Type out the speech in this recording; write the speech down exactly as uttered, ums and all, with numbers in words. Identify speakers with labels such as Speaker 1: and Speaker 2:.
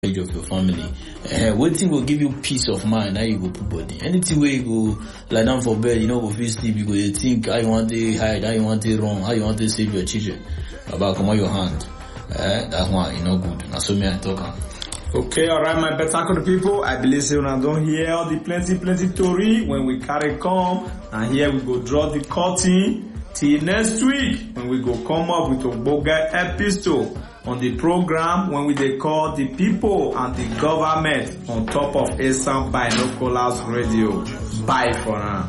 Speaker 1: of your family. Uh, waiting will give you peace of mind. Now you go put body. Anything where you go lie down for bed, you know, go feel sleep, you go you think how you want to hide, how you want to run, how you want to save your children. About come on your hand. Uh, that's why you know good. That's so me I talk.
Speaker 2: Okay, alright, my better people. I believe so now don't hear all the plenty, plenty story when we carry come, and here we go draw the curtain till next week when we go come up with a boga episode on the program when we they call the people and the government on top of Eastern Binoculars Radio. Bye for now.